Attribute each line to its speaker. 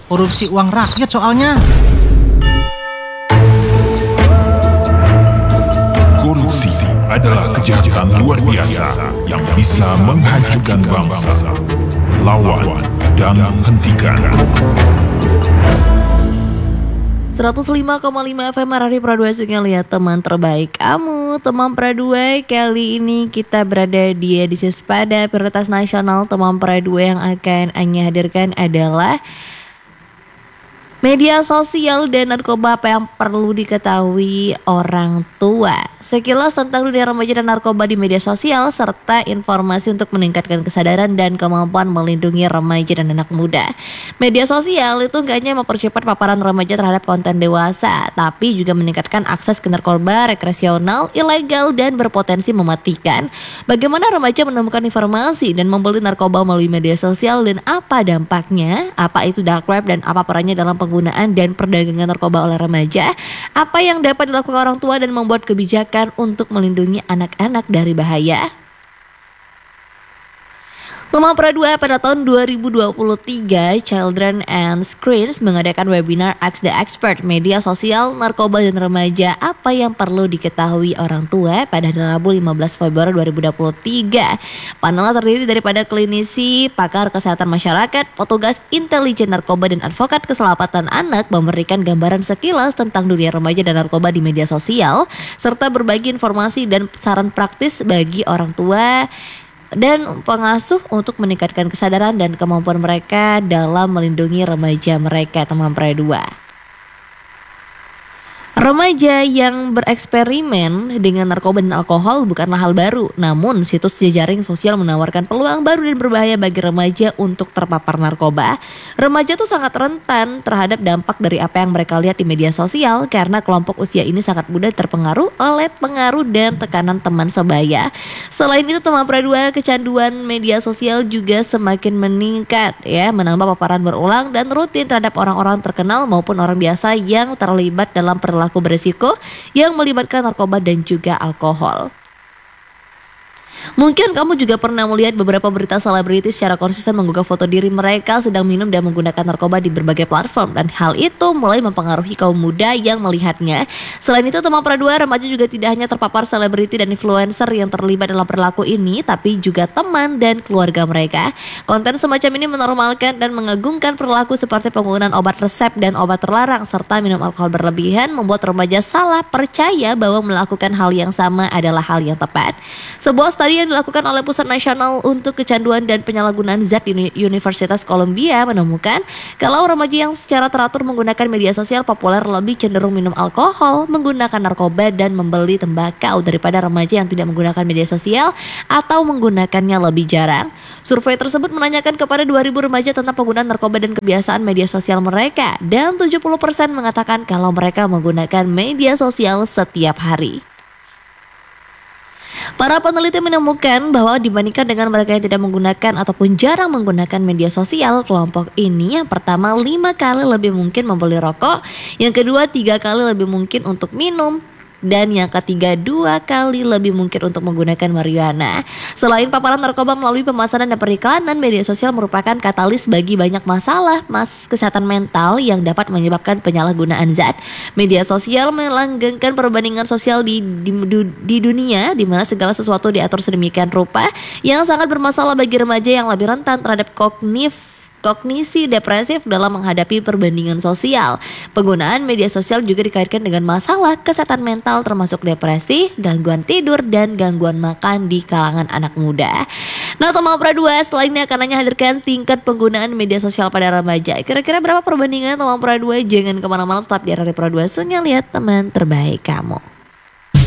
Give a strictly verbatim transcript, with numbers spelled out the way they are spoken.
Speaker 1: Korupsi uang rakyat soalnya.
Speaker 2: Korupsi adalah kejahatan luar biasa yang bisa menghancurkan bangsa. Lawan dan hentikan.
Speaker 3: seratus lima koma lima F M Radio Pradua Sungai Lihat, teman terbaik kamu. Teman Pradua, kali ini kita berada di edisi Sepada Prioritas Nasional. Teman Pradua yang akan Anya hadirkan adalah media sosial dan narkoba, apa yang perlu diketahui orang tua. Sekilas tentang dunia remaja dan narkoba di media sosial, serta informasi untuk meningkatkan kesadaran dan kemampuan melindungi remaja dan anak muda. Media sosial itu gak hanya mempercepat paparan remaja terhadap konten dewasa, tapi juga meningkatkan akses ke narkoba rekreasional, ilegal, dan berpotensi mematikan. Bagaimana remaja menemukan informasi dan membeli narkoba melalui media sosial, dan apa dampaknya, apa itu dark web, dan apa perannya dalam penggunaan dan perdagangan narkoba oleh remaja, apa yang dapat dilakukan orang tua dan membuat kebijakan untuk melindungi anak-anak dari bahaya. Teman Pradua, pada tahun dua ribu dua puluh tiga, Children and Screens mengadakan webinar Ask the Expert, media sosial, narkoba dan remaja, apa yang perlu diketahui orang tua, pada Rabu lima belas Februari dua ribu dua puluh tiga. Panel terdiri daripada klinisi, pakar kesehatan masyarakat, petugas intelijen narkoba, dan advokat keselamatan anak, memberikan gambaran sekilas tentang dunia remaja dan narkoba di media sosial, serta berbagi informasi dan saran praktis bagi orang tua dan pengasuh untuk meningkatkan kesadaran dan kemampuan mereka dalam melindungi remaja mereka. Teman Pradua, remaja yang bereksperimen dengan narkoba dan alkohol bukanlah hal baru. Namun situs jejaring sosial menawarkan peluang baru dan berbahaya bagi remaja untuk terpapar narkoba. Remaja tuh sangat rentan terhadap dampak dari apa yang mereka lihat di media sosial, karena kelompok usia ini sangat mudah terpengaruh oleh pengaruh dan tekanan teman sebaya. Selain itu, teman Pradua, kecanduan media sosial juga semakin meningkat, ya, menambah paparan berulang dan rutin terhadap orang-orang terkenal maupun orang biasa yang terlibat dalam perilaku berisiko yang melibatkan narkoba dan juga alkohol. Mungkin kamu juga pernah melihat beberapa berita selebriti secara konsisten menggugah foto diri mereka sedang minum dan menggunakan narkoba di berbagai platform, dan hal itu mulai mempengaruhi kaum muda yang melihatnya. Selain itu, teman Pradua, remaja juga tidak hanya terpapar selebriti dan influencer yang terlibat dalam perilaku ini, tapi juga teman dan keluarga mereka. Konten semacam ini menormalkan dan mengagungkan perilaku seperti penggunaan obat resep dan obat terlarang, serta minum alkohol berlebihan, membuat remaja salah percaya bahwa melakukan hal yang sama adalah hal yang tepat. Sebuah studi yang dilakukan oleh Pusat Nasional untuk Kecanduan dan Penyalahgunaan Zat di Universitas Columbia menemukan kalau remaja yang secara teratur menggunakan media sosial populer lebih cenderung minum alkohol, menggunakan narkoba, dan membeli tembakau daripada remaja yang tidak menggunakan media sosial atau menggunakannya lebih jarang. Survei tersebut menanyakan kepada dua ribu remaja tentang penggunaan narkoba dan kebiasaan media sosial mereka, dan tujuh puluh persen mengatakan kalau mereka menggunakan media sosial setiap hari. Para peneliti menemukan bahwa dibandingkan dengan mereka yang tidak menggunakan ataupun jarang menggunakan media sosial, kelompok ini yang pertama lima kali lebih mungkin membeli rokok, yang kedua tiga kali lebih mungkin untuk minum, dan yang ketiga dua kali lebih mungkin untuk menggunakan marijuana. Selain paparan narkoba melalui pemasaran dan periklanan, media sosial merupakan katalis bagi banyak masalah mas kesehatan mental yang dapat menyebabkan penyalahgunaan zat. Media sosial melanggengkan perbandingan sosial di, di, di dunia, di mana segala sesuatu diatur sedemikian rupa, yang sangat bermasalah bagi remaja yang lebih rentan terhadap kognitif kognisi depresif dalam menghadapi perbandingan sosial. Penggunaan media sosial juga dikaitkan dengan masalah kesehatan mental termasuk depresi, gangguan tidur, dan gangguan makan di kalangan anak muda. Nah, teman Pradua, selain ini akan hanya hadirkan tingkat penggunaan media sosial pada remaja. Kira-kira berapa perbandingan, teman Pradua? Jangan kemana-mana, tetap di Radio Pradua Sungai Lihat, teman terbaik kamu.